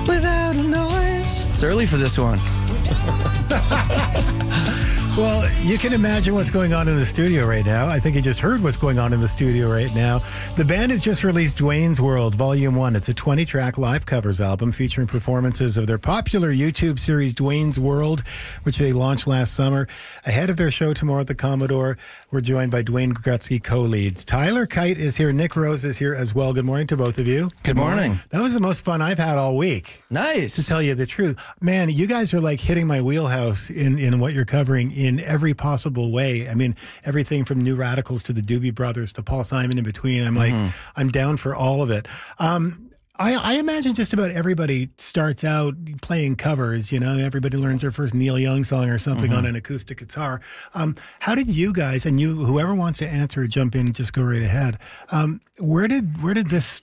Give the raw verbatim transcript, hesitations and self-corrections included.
without a noise. It's early for this one. Well, you can imagine what's going on in the studio right now. I think you just heard what's going on in the studio right now. The band has just released Dwayne's World, Volume one. It's a twenty-track live covers album featuring performances of their popular YouTube series, Dwayne's World, which they launched last summer. Ahead of their show tomorrow at the Commodore, we're joined by Dwayne Gretzky co-leads. Tyler Kite is here. Nick Rose is here as well. Good morning to both of you. Good morning. That was the most fun I've had all week. Nice. To tell you the truth. Man, you guys are like hitting my wheelhouse in, in what you're covering in every possible way. I mean, everything from New Radicals to the Doobie Brothers to Paul Simon in between. I'm like, mm-hmm. I'm down for all of it. Um, I, I imagine just about everybody starts out playing covers. You know, everybody learns their first Neil Young song or something mm-hmm. on an acoustic guitar. Um, how did you guys, and you, whoever wants to answer, jump in, just go right ahead. Um, where did where did this